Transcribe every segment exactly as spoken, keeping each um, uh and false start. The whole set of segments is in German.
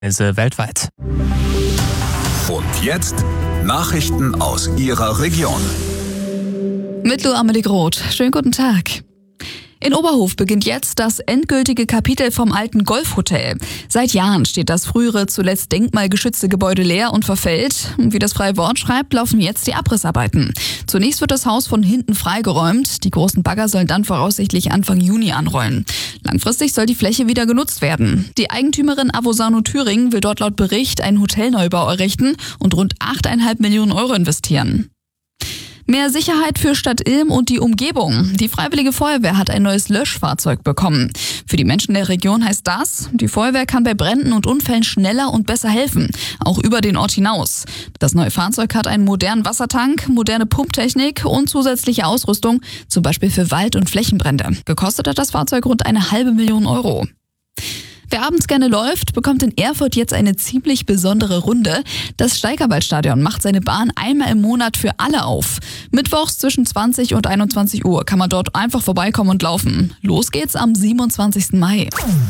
Also weltweit. Und jetzt Nachrichten aus Ihrer Region. Mit Lu Amelie Groth. Schönen guten Tag. In Oberhof beginnt jetzt das endgültige Kapitel vom alten Golfhotel. Seit Jahren steht das frühere, zuletzt denkmalgeschützte Gebäude leer und verfällt. Wie das Freie Wort schreibt, laufen jetzt die Abrissarbeiten. Zunächst wird das Haus von hinten freigeräumt. Die großen Bagger sollen dann voraussichtlich Anfang Juni anrollen. Langfristig soll die Fläche wieder genutzt werden. Die Eigentümerin Avosano Thüringen will dort laut Bericht einen Hotelneubau errichten und rund acht Komma fünf Millionen Euro investieren. Mehr Sicherheit für Stadt Ilm und die Umgebung. Die Freiwillige Feuerwehr hat ein neues Löschfahrzeug bekommen. Für die Menschen der Region heißt das, die Feuerwehr kann bei Bränden und Unfällen schneller und besser helfen, auch über den Ort hinaus. Das neue Fahrzeug hat einen modernen Wassertank, moderne Pumptechnik und zusätzliche Ausrüstung, zum Beispiel für Wald- und Flächenbrände. Gekostet hat das Fahrzeug rund eine halbe Million Euro. Wer abends gerne läuft, bekommt in Erfurt jetzt eine ziemlich besondere Runde. Das Steigerwaldstadion macht seine Bahn einmal im Monat für alle auf. Mittwochs zwischen zwanzig und einundzwanzig Uhr kann man dort einfach vorbeikommen und laufen. Los geht's am siebenundzwanzigsten Mai.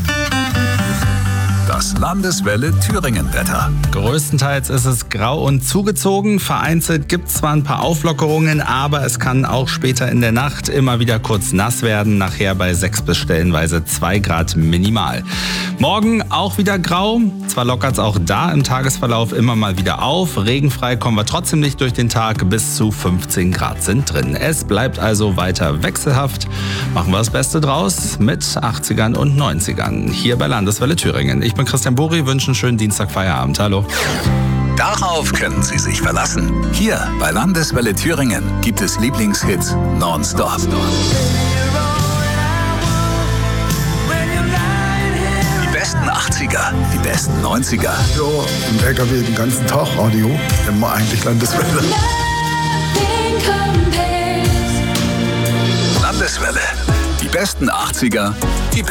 Das Landeswelle Thüringen-Wetter. Größtenteils ist es grau und zugezogen. Vereinzelt gibt es zwar ein paar Auflockerungen, aber es kann auch später in der Nacht immer wieder kurz nass werden. Nachher bei sechs bis stellenweise zwei Grad minimal. Morgen auch wieder grau. Zwar lockert es auch da im Tagesverlauf immer mal wieder auf. Regenfrei kommen wir trotzdem nicht durch den Tag. Bis zu fünfzehn Grad sind drin. Es bleibt also weiter wechselhaft. Machen wir das Beste draus mit achtzigern und neunzigern. Hier bei Landeswelle Thüringen. Ich bin Christian Buri, wünsche einen schönen Dienstag Feierabend. Hallo. Darauf können Sie sich verlassen. Hier bei Landeswelle Thüringen gibt es Lieblingshits nonstop. Die besten achtziger, die besten neunziger. Ja, im L K W den ganzen Tag Radio, immer eigentlich Landeswelle. Landeswelle, die besten achtziger, die